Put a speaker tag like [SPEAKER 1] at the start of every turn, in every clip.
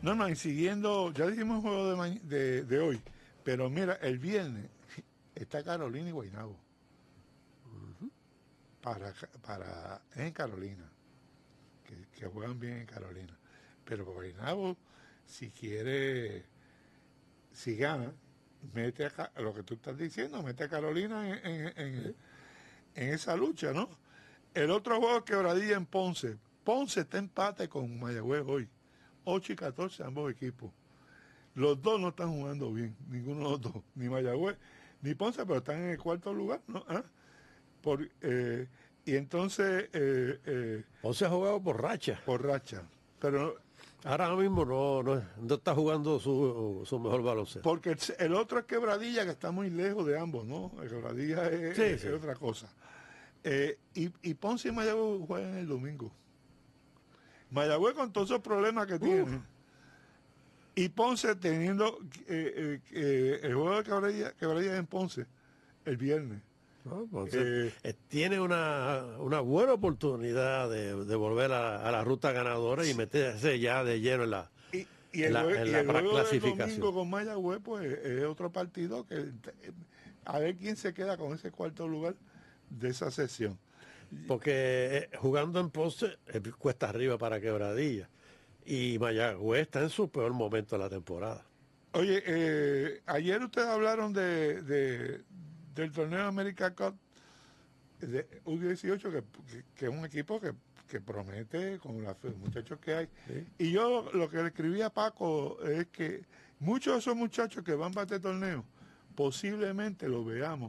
[SPEAKER 1] No, y siguiendo, ya dijimos el juego de hoy, pero mira, el viernes está Carolina y Guaynabo. Es en Carolina, que juegan bien en Carolina. Pero Guaynabo, si quiere, si gana, mete a lo que tú estás diciendo, mete a Carolina en esa lucha, ¿no? El otro juego es Quebradilla en Ponce. Ponce está empate con Mayagüez hoy. 8-14 ambos equipos. Los dos no están jugando bien, ninguno de los dos, ni Mayagüez ni Ponce, pero están en el cuarto lugar, ¿no? ¿Ah? Y entonces
[SPEAKER 2] Ponce ha jugado por racha.
[SPEAKER 1] por racha. Pero
[SPEAKER 2] Ahora mismo no está jugando su mejor baloncesto.
[SPEAKER 1] porque el otro es Quebradilla, que está muy lejos de ambos, ¿no? El Quebradilla es otra cosa. Y Ponce y Mayagüez juegan el domingo. Mayagüez con todos esos problemas que tiene. Y Ponce teniendo el juego de Quebradilla en Ponce el viernes.
[SPEAKER 2] ¿No? Ponce tiene una buena oportunidad de volver a la ruta ganadora y meterse ya de lleno en la
[SPEAKER 1] el juego
[SPEAKER 2] clasificación.
[SPEAKER 1] del domingo con Mayagüez, pues es otro partido que a ver quién se queda con ese cuarto lugar de esa sesión.
[SPEAKER 2] Porque jugando en Ponce cuesta arriba para Quebradilla. Y Mayagüez está en su peor momento de la temporada.
[SPEAKER 1] Oye, ayer ustedes hablaron del torneo America Cup de U18, que es un equipo que promete con los muchachos que hay. Sí. Y yo lo que le escribí a Paco es que muchos de esos muchachos que van para este torneo, posiblemente los veamos,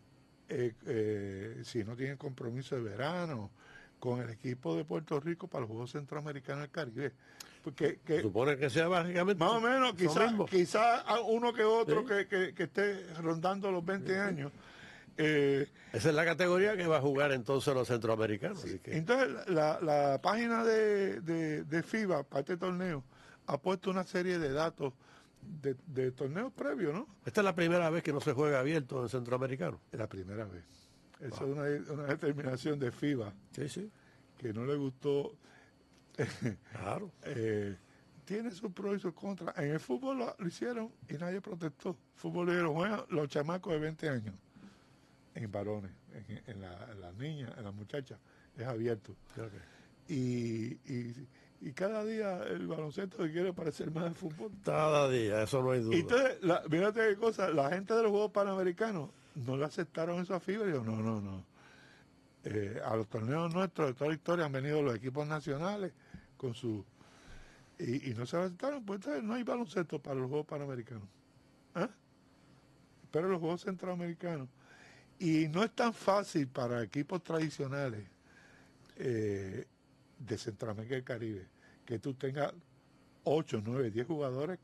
[SPEAKER 1] si no tienen compromiso de verano, con el equipo de Puerto Rico para los Juegos Centroamericanos del Caribe. Porque
[SPEAKER 2] supone que sea básicamente
[SPEAKER 1] más o menos, quizá uno que otro ¿sí? que esté rondando los 20 años.
[SPEAKER 2] Esa es la categoría que va a jugar entonces los centroamericanos.
[SPEAKER 1] Sí.
[SPEAKER 2] Así que...
[SPEAKER 1] Entonces, la página de FIBA para este torneo ha puesto una serie de datos de torneos previos, ¿no?
[SPEAKER 2] Esta es la primera vez que no se juega abierto en centroamericano.
[SPEAKER 1] Es la primera vez. Eso es una determinación de FIBA.
[SPEAKER 2] Sí.
[SPEAKER 1] Que no le gustó.
[SPEAKER 2] Claro.
[SPEAKER 1] Tiene sus pros y sus contras. En el fútbol lo hicieron y nadie protestó. Fútbol lo juegan los chamacos de 20 años. En varones, en las niñas, en las muchachas, es abierto.
[SPEAKER 2] Okay.
[SPEAKER 1] Y cada día el baloncesto se quiere parecer más al fútbol.
[SPEAKER 2] Cada día, eso no hay duda.
[SPEAKER 1] Y entonces, mírate qué cosa, la gente de los Juegos Panamericanos no le aceptaron esa fibra. Y yo, no. A los torneos nuestros de toda la historia han venido los equipos nacionales con su... Y no se lo aceptaron, pues entonces no hay baloncesto para los Juegos Panamericanos. ¿Ah? Pero los Juegos Centroamericanos. Y no es tan fácil para equipos tradicionales de Centroamérica y el Caribe que tú tengas 8, 9, 10 jugadores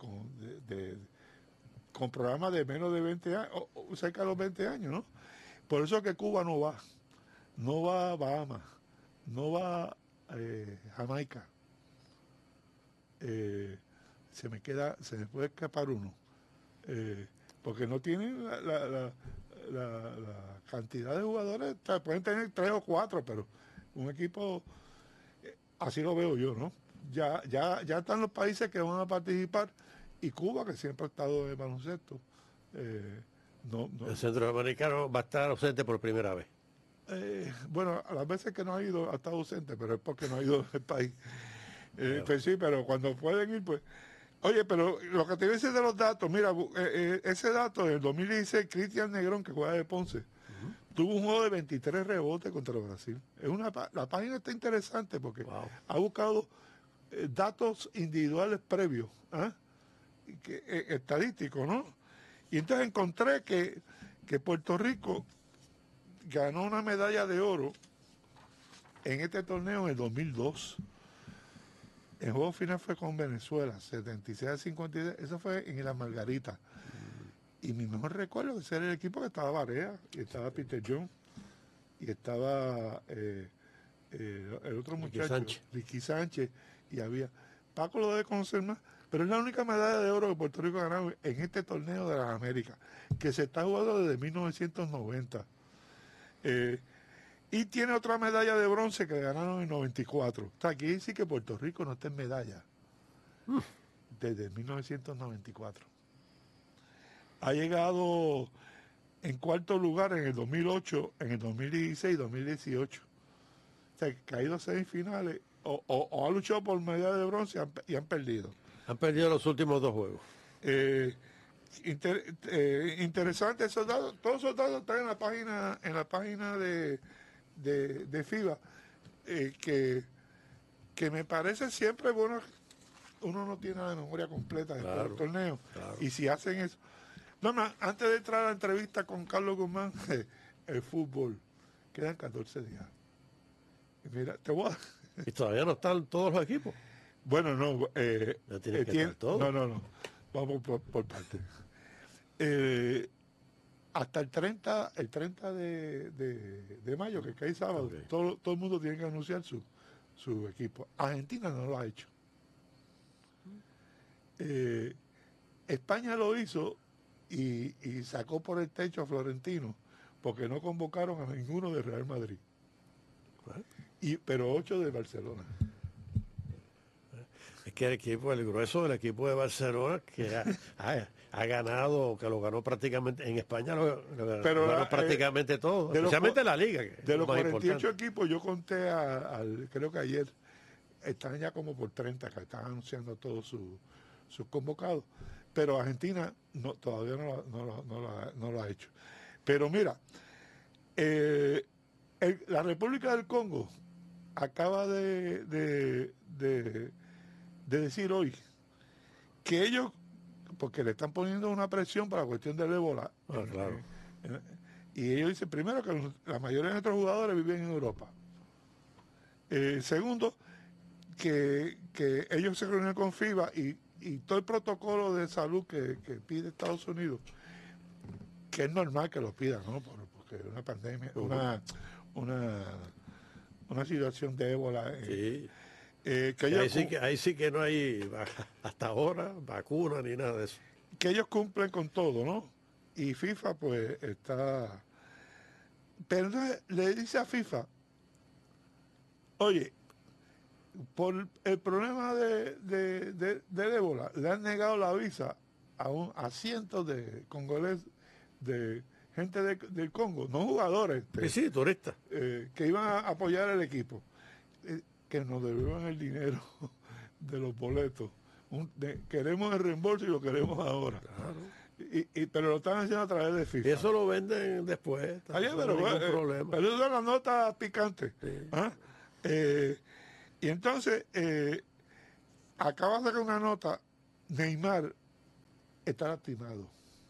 [SPEAKER 1] con programas de menos de 20 años, o cerca de los 20 años, ¿no? Por eso que Cuba no va a Bahamas, no va a Jamaica. Se me puede escapar uno, porque no tienen la cantidad de jugadores. Pueden tener 3 o 4, pero un equipo, así lo veo yo, ¿no? Ya están los países que van a participar, y Cuba, que siempre ha estado en el baloncesto.
[SPEAKER 2] El centroamericano va a estar ausente por primera vez.
[SPEAKER 1] Bueno, a las veces que no ha ido, ha estado ausente, pero es porque no ha ido al país. Pues sí, pero cuando pueden ir, pues... Oye, pero lo que te voy a decir de los datos, mira, ese dato del 2016, Cristian Negrón, que juega de Ponce, tuvo un juego de 23 rebotes contra Brasil. La página está interesante porque ha buscado datos individuales previos, estadísticos, ¿no? Y entonces encontré que Puerto Rico ganó una medalla de oro en este torneo en el 2002. El juego final fue con Venezuela, 76-53. Eso fue en la Margarita. Y mi mejor recuerdo es que ese era el equipo que estaba Barea, y estaba Peter Jones, y estaba el otro muchacho, Ricky Sánchez, y había... Paco lo debe conocer más, pero es la única medalla de oro que Puerto Rico ha ganado en este torneo de las Américas, que se está jugando desde 1990. Y tiene otra medalla de bronce que ganaron en 94. O sea, aquí sí que Puerto Rico no está en medalla. desde 1994. Ha llegado en cuarto lugar en el 2008, en el 2016 y 2018. O sea, que ha ido a semifinales o ha luchado por medalla de bronce y han perdido.
[SPEAKER 2] Han perdido los últimos 2 juegos.
[SPEAKER 1] Interesante esos datos. Todos esos datos están en la página de FIBA, que me parece siempre bueno. Uno no tiene la memoria completa después del torneo.
[SPEAKER 2] Claro.
[SPEAKER 1] Y si hacen eso. No, antes de entrar a la entrevista con Carlos Guzmán, el fútbol, quedan 14 días. Y mira,
[SPEAKER 2] Y todavía no están todos los equipos.
[SPEAKER 1] Bueno, no.
[SPEAKER 2] Ya tienen que estar todos.
[SPEAKER 1] No. Vamos por partes. Hasta el 30 de mayo, que cae sábado,
[SPEAKER 2] Okay.
[SPEAKER 1] todo el mundo tiene que anunciar su equipo. Argentina no lo ha hecho. España lo hizo y sacó por el techo a Florentino porque no convocaron a ninguno de Real Madrid. Pero 8 de Barcelona.
[SPEAKER 2] Es que el grueso del equipo de Barcelona, que ha ganado, que lo ganó prácticamente, en España lo ganó prácticamente todo, especialmente la Liga.
[SPEAKER 1] De los 48 equipos, yo conté creo que ayer, están ya como por 30, que están anunciando todos sus convocados. Pero Argentina todavía no lo ha hecho. Pero mira, la República del Congo acaba de decir hoy que ellos, porque le están poniendo una presión para la cuestión del ébola,
[SPEAKER 2] claro.
[SPEAKER 1] Y ellos dicen, primero, que la mayoría de nuestros jugadores viven en Europa. Segundo, que ellos se reunieron con FIBA y todo el protocolo de salud que pide Estados Unidos, que es normal que lo pidan, ¿no? Porque una pandemia, una situación de ébola.
[SPEAKER 2] Sí.
[SPEAKER 1] Que
[SPEAKER 2] ahí sí que no hay hasta ahora vacuna ni nada de eso.
[SPEAKER 1] Que ellos cumplen con todo, ¿no? Y FIFA pues está... Pero entonces le dice a FIFA, oye, por el problema del ébola, le han negado la visa a cientos de congoleses, de gente del Congo, no jugadores,
[SPEAKER 2] Sí, turistas.
[SPEAKER 1] Que iban a apoyar el equipo, que nos devuelvan el dinero de los boletos. Queremos el reembolso y lo queremos ahora.
[SPEAKER 2] Claro.
[SPEAKER 1] Pero lo están haciendo a través de FIFA.
[SPEAKER 2] Y eso lo venden después.
[SPEAKER 1] No hay ningún
[SPEAKER 2] problema.
[SPEAKER 1] Pero eso es una nota picante.
[SPEAKER 2] Sí.
[SPEAKER 1] ¿Ah? Y entonces, acaba de sacar una nota, Neymar está lastimado.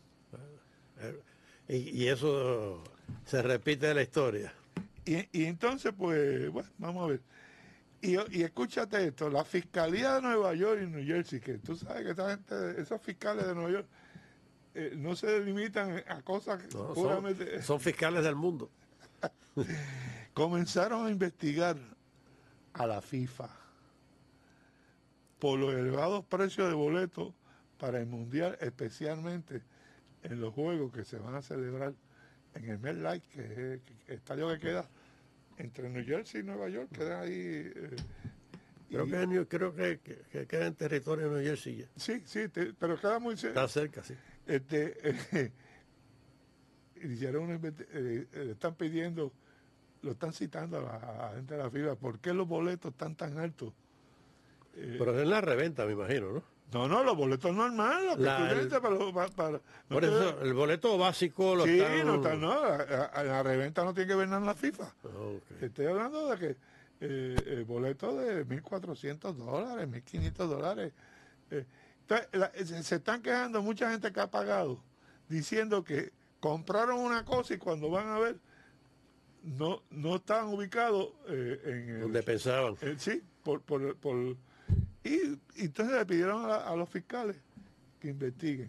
[SPEAKER 2] Y eso se repite de la historia.
[SPEAKER 1] Y entonces, pues, bueno, vamos a ver. Y escúchate esto, la Fiscalía de Nueva York y New Jersey, que tú sabes que esta gente, esos fiscales de Nueva York, no se limitan a cosas puramente...
[SPEAKER 2] Son fiscales del mundo.
[SPEAKER 1] Comenzaron a investigar a la FIFA por los elevados precios de boletos para el Mundial, especialmente en los juegos que se van a celebrar en el MetLife, que es el estadio que queda entre New Jersey y Nueva York, queda ahí...
[SPEAKER 2] Creo que queda en territorio de New Jersey ya.
[SPEAKER 1] Sí, pero queda muy cerca.
[SPEAKER 2] Está cerca, sí.
[SPEAKER 1] Hicieron le están pidiendo, lo están citando a la gente de la FIFA, ¿por qué los boletos están tan altos?
[SPEAKER 2] Pero es la reventa, me imagino, ¿no?
[SPEAKER 1] No, los boletos normales,
[SPEAKER 2] por eso, el boleto básico lo están...
[SPEAKER 1] la reventa no tiene que ver nada en la FIFA.
[SPEAKER 2] Okay.
[SPEAKER 1] Estoy hablando de que el boleto de $1,400, $1,500. Entonces, se están quejando mucha gente que ha pagado, diciendo que compraron una cosa y cuando van a ver, no estaban ubicados en
[SPEAKER 2] donde pensaban.
[SPEAKER 1] Sí, y entonces le pidieron a los fiscales que investiguen.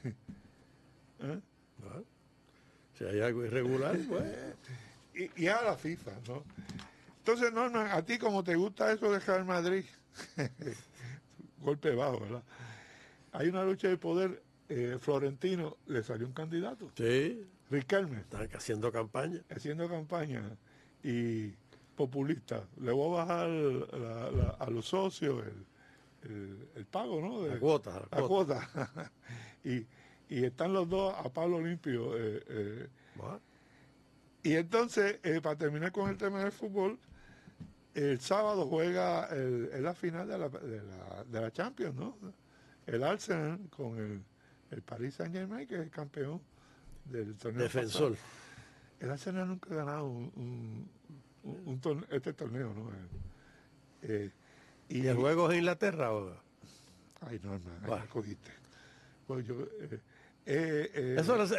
[SPEAKER 2] Bueno, si hay algo irregular, pues...
[SPEAKER 1] y a la FIFA, ¿no? Entonces, Norman, a ti como te gusta eso de Real Madrid, golpe bajo, ¿verdad? Hay una lucha de poder, Florentino le salió un candidato.
[SPEAKER 2] Sí.
[SPEAKER 1] Riquelme.
[SPEAKER 2] Están haciendo campaña.
[SPEAKER 1] Haciendo campaña y populista. Le voy a bajar a los socios el pago, ¿no?
[SPEAKER 2] La cuota.
[SPEAKER 1] La cuota. y están los dos a palo limpio. Y entonces, para terminar con el tema del fútbol, el sábado juega es la final de la Champions, ¿no? El Arsenal con el Paris Saint-Germain, que es el campeón del torneo.
[SPEAKER 2] Defensor.
[SPEAKER 1] Pasado. El Arsenal nunca ha ganado este torneo, ¿no?
[SPEAKER 2] ¿Y el juego es en Inglaterra?
[SPEAKER 1] Ay, no, hermano, me cogiste. Pues yo...
[SPEAKER 2] Eso es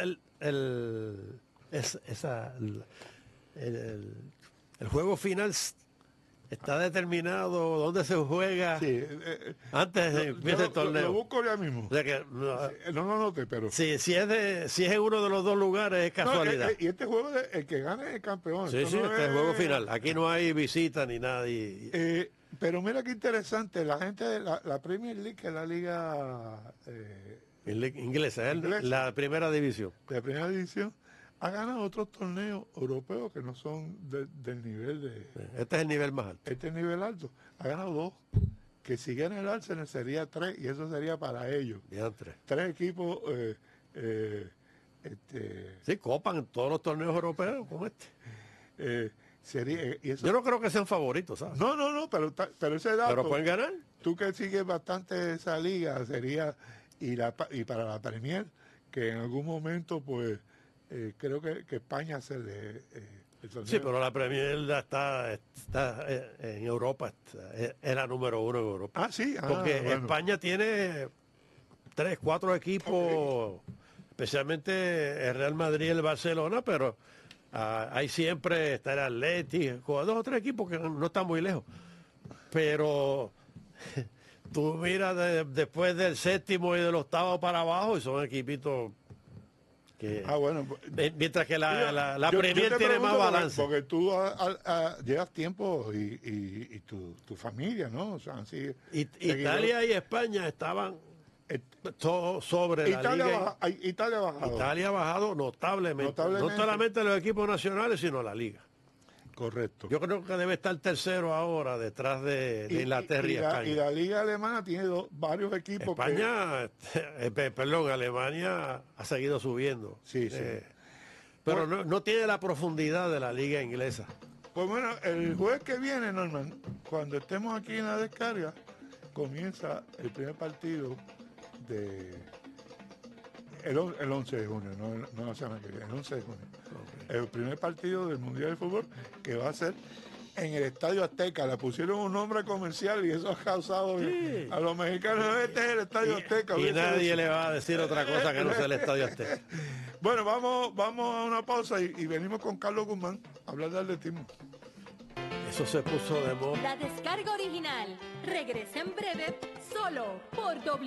[SPEAKER 2] el juego final está determinado dónde se juega antes de empiece el torneo.
[SPEAKER 1] Lo busco ya mismo.
[SPEAKER 2] O sea que,
[SPEAKER 1] no lo noté, pero...
[SPEAKER 2] si es en uno de los dos lugares es casualidad.
[SPEAKER 1] Y este juego, el que gane es el campeón.
[SPEAKER 2] Sí, este es el juego final. Aquí no hay visita ni nada.
[SPEAKER 1] Pero mira qué interesante, la gente de la Premier League, que es la liga...
[SPEAKER 2] inglesa, la primera división.
[SPEAKER 1] La primera división ha ganado otros torneos europeos que no son del nivel de...
[SPEAKER 2] Este es el nivel más alto.
[SPEAKER 1] Este es el nivel alto. Ha ganado 2. Que si gana el Arsenal sería 3 y eso sería para ellos.
[SPEAKER 2] Ya
[SPEAKER 1] 3 equipos...
[SPEAKER 2] sí, copan en todos los torneos europeos como este.
[SPEAKER 1] Y eso...
[SPEAKER 2] Yo no creo que sean favoritos, ¿sabes?
[SPEAKER 1] No, pero ese dato...
[SPEAKER 2] Pero pueden ganar.
[SPEAKER 1] Tú que sigues bastante esa liga, sería... Y para la Premier, que en algún momento, pues... creo que España se le...
[SPEAKER 2] sí, pero la Premier está en Europa, es la número 1 en Europa.
[SPEAKER 1] Ah, sí.
[SPEAKER 2] Porque
[SPEAKER 1] bueno.
[SPEAKER 2] España tiene 3, 4 equipos, especialmente el Real Madrid y el Barcelona, pero ahí siempre está el Atlético, 2 o 3 equipos que no están muy lejos. Pero tú miras después del 7º y del 8º para abajo y son equipitos...
[SPEAKER 1] bueno.
[SPEAKER 2] Mientras que la Premier tiene más balance.
[SPEAKER 1] Porque tú llevas tiempo y tu familia, ¿no? O sea, así,
[SPEAKER 2] Italia y España estaban sobre la liga. Italia ha bajado notablemente. No solamente los equipos nacionales, sino la liga.
[SPEAKER 1] Correcto.
[SPEAKER 2] Yo creo que debe estar tercero ahora, detrás de Inglaterra y España.
[SPEAKER 1] Y la liga alemana tiene varios equipos.
[SPEAKER 2] Alemania ha seguido subiendo.
[SPEAKER 1] Sí.
[SPEAKER 2] Pero no tiene la profundidad de la liga inglesa.
[SPEAKER 1] Pues bueno, el jueves que viene, Norman, cuando estemos aquí en la descarga, comienza el primer partido el 11 de junio, no la semana que viene, el 11 de junio. Okay. El primer partido del Mundial de Fútbol, que va a ser en el Estadio Azteca. Le pusieron un nombre comercial y eso ha causado a los mexicanos, este es el Estadio Azteca.
[SPEAKER 2] Y nadie le va a decir otra cosa que no sea el Estadio Azteca.
[SPEAKER 1] Bueno, vamos a una pausa y venimos con Carlos Guzmán a hablar de atletismo.
[SPEAKER 2] Eso se puso de moda.
[SPEAKER 3] La descarga original regresa en breve solo por